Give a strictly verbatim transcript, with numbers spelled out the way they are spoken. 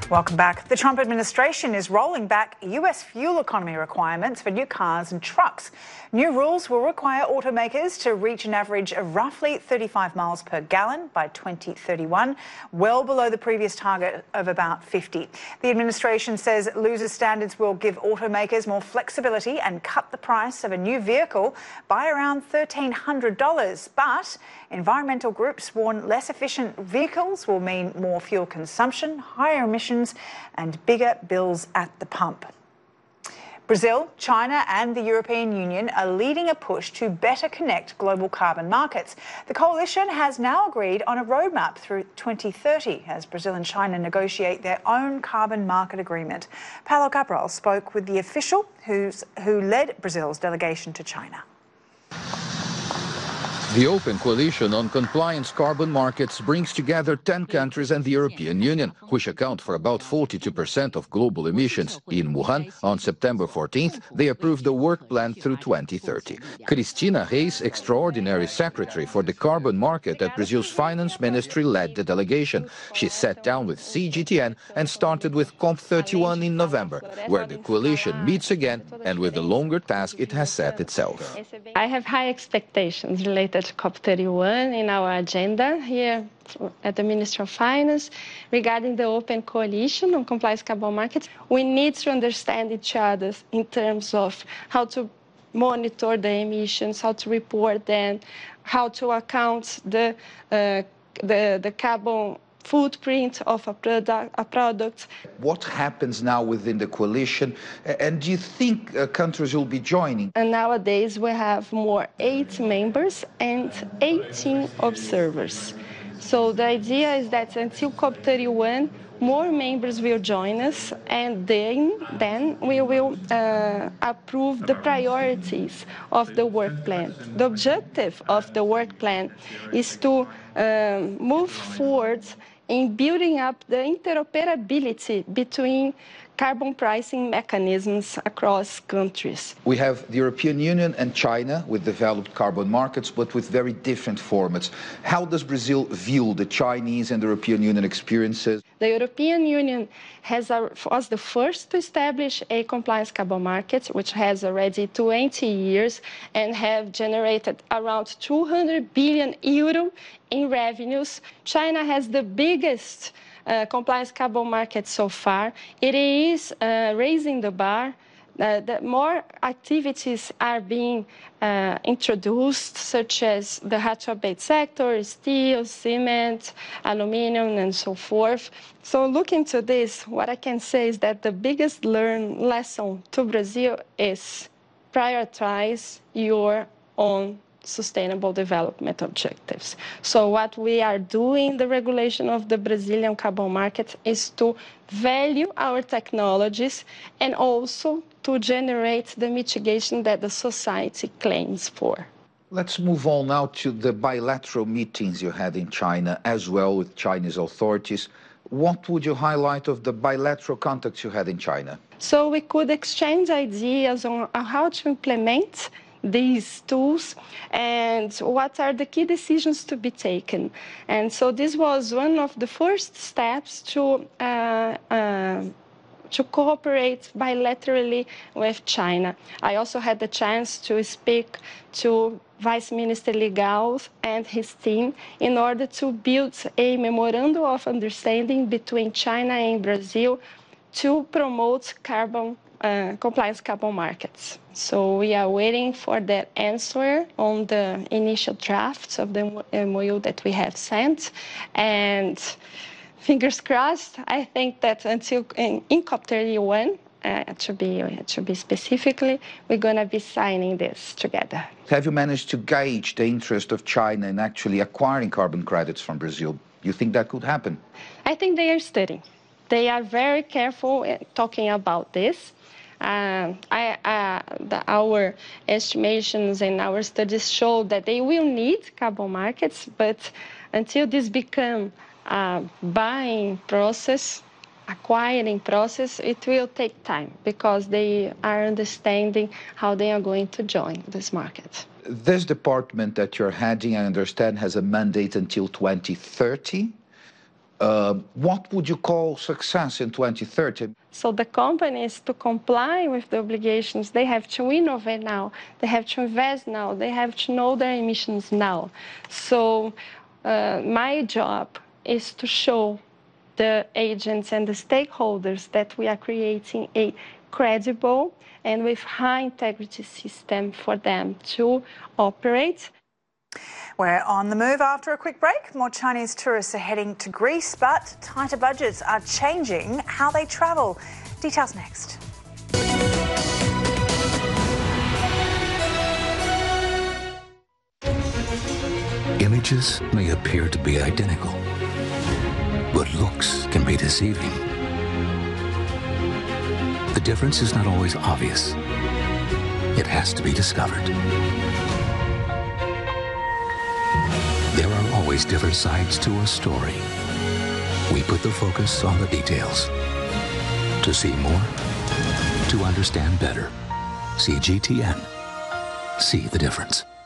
Welcome back. The Trump administration is rolling back U S fuel economy requirements for new cars and trucks. New rules will require automakers to reach an average of roughly thirty-five miles per gallon by twenty thirty-one, well below the previous target of about fifty. The administration says looser standards will give automakers more flexibility and cut the price of a new vehicle by around one thousand three hundred dollars. But environmental groups warn less efficient vehicles will mean more fuel consumption, higher emissions and bigger bills at the pump. Brazil, China and the European Union are leading a push to better connect global carbon markets. The coalition has now agreed on a roadmap through twenty thirty as Brazil and China negotiate their own carbon market agreement. Paulo Cabral spoke with the official who's, who led Brazil's delegation to China. The Open Coalition on Compliance Carbon Markets brings together ten countries and the European Union, which account for about forty-two percent of global emissions. In Wuhan, on September fourteenth, they approved a work plan through twenty thirty. Cristina Reis, Extraordinary Secretary for the Carbon Market at Brazil's Finance Ministry, led the delegation. She sat down with C G T N and started with COP thirty-one in November, where the coalition meets again and with the longer task it has set itself. I have high expectations related to COP thirty-one in our agenda here at the Ministry of Finance regarding the Open Coalition on Compliance Carbon Markets. We need to understand each other in terms of how to monitor the emissions, how to report them, how to account the, uh, the, the carbon footprint of a product, a product. What happens now within the coalition, and do you think uh, countries will be joining? And nowadays we have more eight members and eighteen observers. So the idea is that until COP thirty-one, more members will join us, and then, then we will uh, approve the priorities of the work plan. The objective of the work plan is to um, move forward in building up the interoperability between carbon pricing mechanisms across countries. We have the European Union and China with developed carbon markets, but with very different formats. How does Brazil view the Chinese and the European Union experiences? The European Union has a, was the first to establish a compliance carbon market, which has already twenty years and have generated around two hundred billion euro in revenues. China has the biggest Uh, compliance carbon market so far. It is uh, raising the bar. Uh, the more activities are being uh, introduced, such as the hard-to-abate sector, steel, cement, aluminum, and so forth. So looking to this, what I can say is that the biggest learn lesson to Brazil is prioritize your own sustainable development objectives. So what we are doing in the regulation of the Brazilian carbon market is to value our technologies and also to generate the mitigation that the society claims for. Let's move on now to the bilateral meetings you had in China as well with Chinese authorities. What would you highlight of the bilateral contacts you had in China? So we could exchange ideas on how to implement these tools and what are the key decisions to be taken. And so this was one of the first steps to uh, uh, to cooperate bilaterally with China. I also had the chance to speak to Vice Minister Li Gao and his team in order to build a memorandum of understanding between China and Brazil to promote carbon Uh, compliance carbon markets. So we are waiting for that answer on the initial drafts of the M O U that we have sent, and fingers crossed, I think that until in, in COP thirty-one, uh, to be to be specifically, we're going to be signing this together. Have you managed to gauge the interest of China in actually acquiring carbon credits from Brazil? Do you think that could happen? I think they are studying. They are very careful talking about this. Uh, I, uh, the, our estimations and our studies show that they will need carbon markets, but until this become a buying process, acquiring process, it will take time because they are understanding how they are going to join this market. This department that you're heading, I understand, has a mandate until twenty thirty. Uh, what would you call success in twenty thirty? So the companies, to comply with the obligations, they have to innovate now, they have to invest now, they have to know their emissions now. So uh, my job is to show the agents and the stakeholders that we are creating a credible and with high integrity system for them to operate. We're on the move after a quick break. More Chinese tourists are heading to Greece, but tighter budgets are changing how they travel. Details next. Images may appear to be identical, but looks can be deceiving. The difference is not always obvious. It has to be discovered. There are always different sides to a story. We put the focus on the details. To see more, to understand better, C G T N. See the difference.